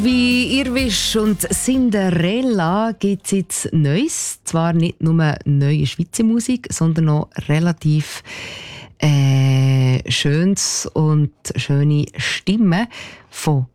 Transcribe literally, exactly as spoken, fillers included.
Wie Irrwisch und Cinderella gibt es jetzt Neues. Zwar nicht nur neue Schweizer Musik, sondern auch relativ äh, schönes und schöne Stimmen von